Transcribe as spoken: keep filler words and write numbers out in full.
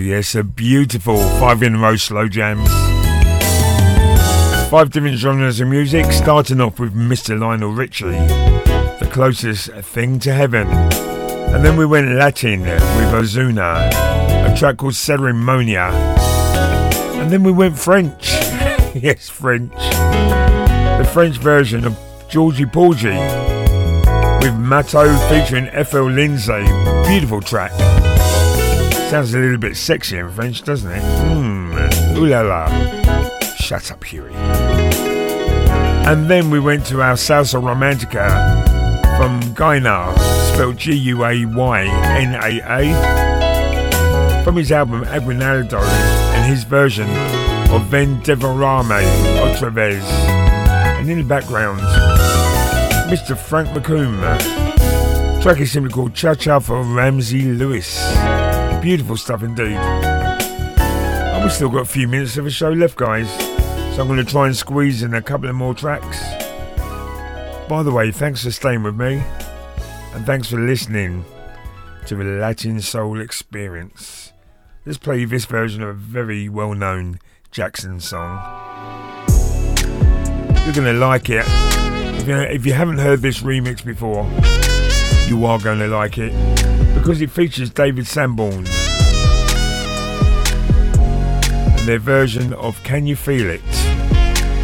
yes, a beautiful five in a row slow jams. Five different genres of music, starting off with Mister Lionel Richie, The Closest Thing to Heaven. And then we went Latin with Ozuna, a track called Ceremonia. And then we went French. Yes, French. The French version of Georgie Porgy with Matto featuring F L Lindsay. Beautiful track. Sounds a little bit sexy in French, doesn't it? Mmm, ooh la la. Shut up, Huey. And then we went to our Salsa Romantica from Guyna, spelled G U A Y N A A, from his album Aguinaldo and his version of Ven Devorame Otra Vez. And in the background, Mister Frank McComb. Track is simply called Cha Cha for Ramsey Lewis. Beautiful stuff indeed. And we've still got a few minutes of a show left, guys, so I'm going to try and squeeze in a couple of more tracks. By the way, thanks for staying with me, and thanks for listening to the Latin Soul Experience. Let's play this version of a very well-known Jackson song. You're going to like it. If you, if you haven't heard this remix before, you are going to like it, because it features David Sanborn and their version of Can You Feel It?